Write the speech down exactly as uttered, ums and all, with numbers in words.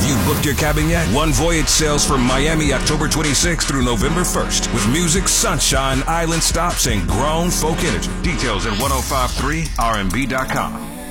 Have you booked your cabin yet? One Voyage sails from Miami October twenty-sixth through November first with music, sunshine, island stops, and grown folk energy. Details at ten fifty-three R M B dot com.